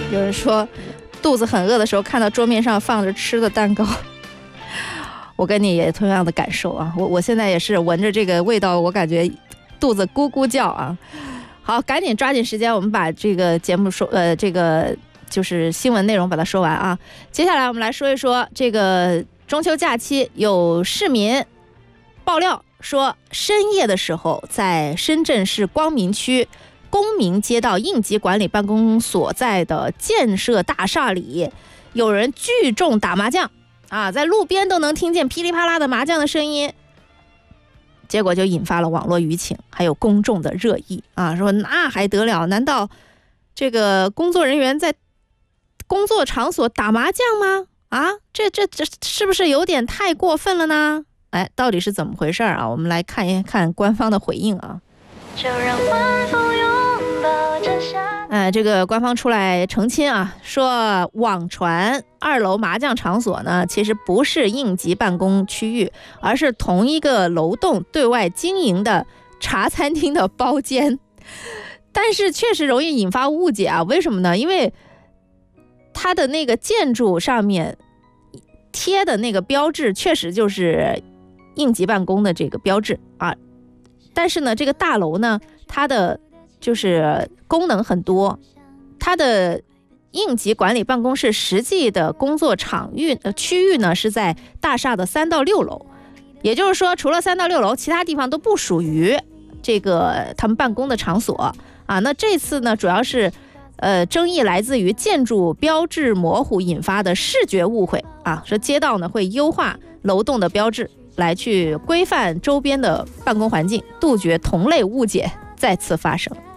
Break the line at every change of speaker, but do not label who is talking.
有人说肚子很饿的时候看到桌面上放着吃的蛋糕，我跟你也同样的感受啊，我现在也是闻着这个味道，我感觉肚子咕咕叫啊。好，赶紧抓紧时间，我们把这个节目说这个就是新闻内容把它说完啊。接下来我们来说一说这个中秋假期，有市民爆料说，深夜的时候在深圳市光明区公民街道应急管理办公所在的建设大厦里，有人聚众打麻将啊，在路边都能听见噼里啪啦的麻将的声音，结果就引发了网络舆情还有公众的热议啊，说那还得了？难道这个工作人员在工作场所打麻将吗？啊，这是不是有点太过分了呢？哎，到底是怎么回事啊？我们来看一看官方的回应啊。就让晚风拥抱着夏这个官方出来澄清啊，说网传2楼麻将场所呢，其实不是应急办公区域，而是同一个楼栋对外经营的茶餐厅的包间。但是确实容易引发误解啊，为什么呢？因为它的那个建筑上面贴的那个标志确实就是应急办公的这个标志啊，但是呢，这个大楼呢，它的就是功能很多，它的应急管理办公室实际的工作区域呢是在大厦的3到6楼，也就是说，除了3到6楼，其他地方都不属于这个他们办公的场所啊。那这次呢，主要是争议来自于建筑标志模糊引发的视觉误会啊，说街道呢会优化楼栋的标志，来去规范周边的办公环境，杜绝同类误解再次发生。